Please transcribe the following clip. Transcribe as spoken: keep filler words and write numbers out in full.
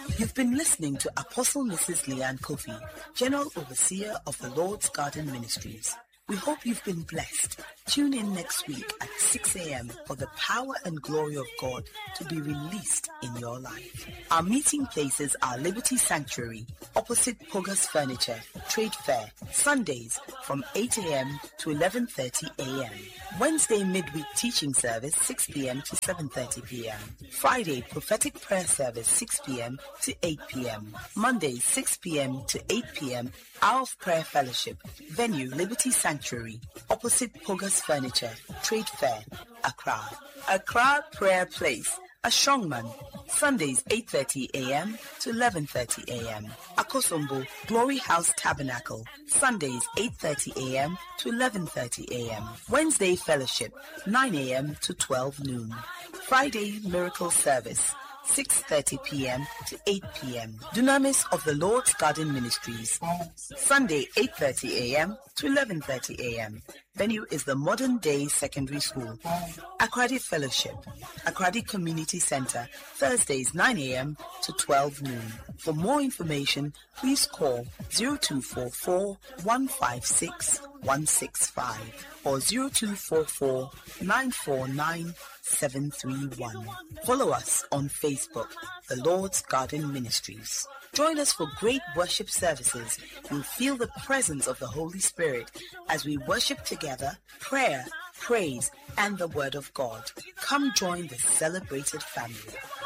You've been listening to Apostle Missus Leanne Kofi, General Overseer of the Lord's Garden Ministries. We hope you've been blessed. Tune in next week at six a.m. for the power and glory of God to be released in your life. Our meeting places are Liberty Sanctuary, opposite Pogas Furniture, Trade Fair, Sundays from eight a.m. to eleven thirty a.m. Wednesday midweek teaching service six p.m. to seven thirty p.m. Friday prophetic prayer service six p.m. to eight p.m. Monday six p.m. to eight p.m. Hour of Prayer Fellowship. Venue Liberty Sanctuary, opposite Pogas Furniture, Trade Fair, Accra. Accra Prayer Place, a strongman. Sundays eight thirty a.m. to eleven thirty a.m. Akosombo Glory House Tabernacle. Sundays eight thirty a.m. to eleven thirty a.m. Wednesday Fellowship nine a.m. to twelve noon. Friday Miracle Service six thirty p.m. to eight p.m. Dunamis of the Lord's Garden Ministries. Sunday eight thirty a.m. to eleven thirty a.m. Venue is the Modern Day Secondary School. Akradi Fellowship, Akradi Community Center, Thursdays nine a.m. to twelve noon. For more information, please call zero two four four, one five six, one six five or zero two four four, nine four nine, seven three one. Follow us on Facebook, The Lord's Garden Ministries. Join us for great worship services. You'll feel the presence of the Holy Spirit as we worship together, prayer, praise, and the Word of God. Come join the celebrated family.